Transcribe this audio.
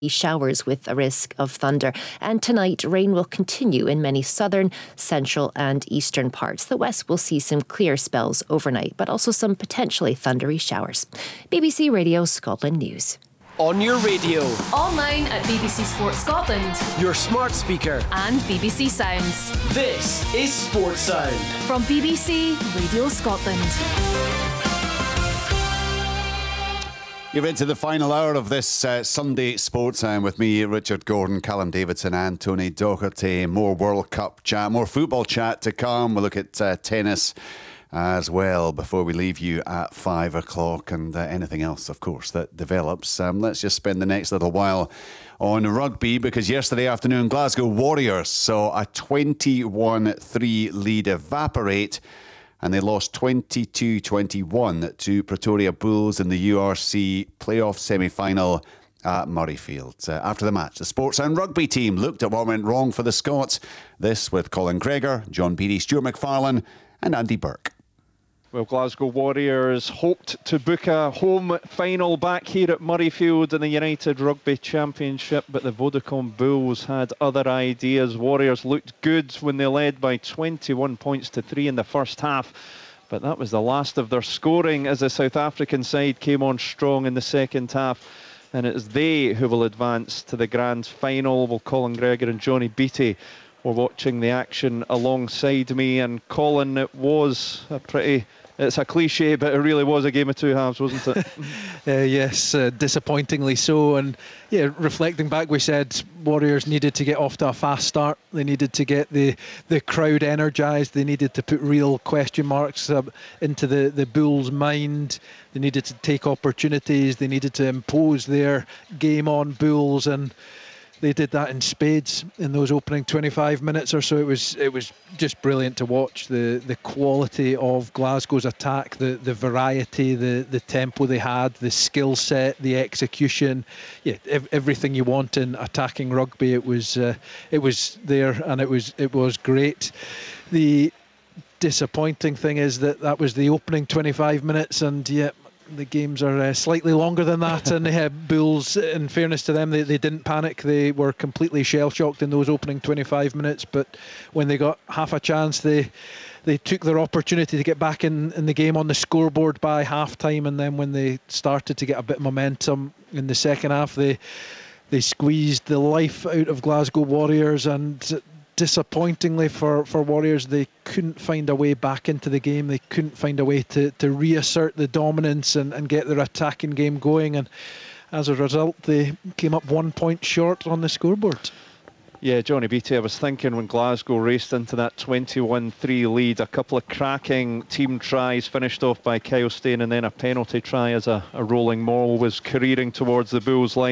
Showers with a risk of thunder. And tonight, rain will continue in many southern, central and eastern parts. The west will see some clear spells overnight, but also some potentially thundery showers. BBC Radio Scotland News. On your radio. Online at BBC Sports Scotland. Your smart speaker. And BBC Sounds. This is Sports Sound. From BBC Radio Scotland. You're into the final hour of this Sunday Sports Time with me, Richard Gordon, Callum Davidson and Tony Docherty. More World Cup chat, more football chat to come. We'll look at tennis as well before we leave you at 5 o'clock and anything else, of course, that develops. Let's just spend the next little while on rugby, because yesterday afternoon Glasgow Warriors saw a 21-3 lead evaporate, and they lost 22-21 to Pretoria Bulls in the URC playoff semi-final at Murrayfield. After the match, the Sports and Rugby team looked at what went wrong for the Scots. This with Colin Gregor, John Beattie, Stuart McFarlane and Andy Burke. Well, Glasgow Warriors hoped to book a home final back here at Murrayfield in the United Rugby Championship, but the Vodacom Bulls had other ideas. Warriors looked good when they led by 21 points to 3 in the first half, but that was the last of their scoring as the South African side came on strong in the second half, and it is they who will advance to the grand final. Well, Colin Gregor and Johnny Beattie were watching the action alongside me, and Colin, it's a cliche, but it really was a game of two halves, wasn't it? Yes, disappointingly so. And yeah, reflecting back, we said Warriors needed to get off to a fast start. They needed to get the crowd energised. They needed to put real question marks into the Bulls' mind. They needed to take opportunities. They needed to impose their game on Bulls, and they did that in spades in those opening 25 minutes or so. It was just brilliant to watch the quality of Glasgow's attack, the variety, the tempo they had, the skill set, the execution. Yeah, everything you want in attacking rugby. It was there, and it was great. The disappointing thing is that was the opening 25 minutes, and yeah, the games are slightly longer than that, and Bulls, in fairness to them, they didn't panic. They were completely shell-shocked in those opening 25 minutes, but when they got half a chance, they took their opportunity to get back in the game on the scoreboard by half-time, and then when they started to get a bit of momentum in the second half, they squeezed the life out of Glasgow Warriors, and disappointingly for Warriors, they couldn't find a way back into the game. They couldn't find a way to reassert the dominance and get their attacking game going, and as a result they came up 1 point short on the scoreboard. Yeah, Johnny Beattie, I was thinking when Glasgow raced into that 21-3 lead, a couple of cracking team tries finished off by Kyle Steyn, and then a penalty try as a rolling maul was careering towards the Bulls line.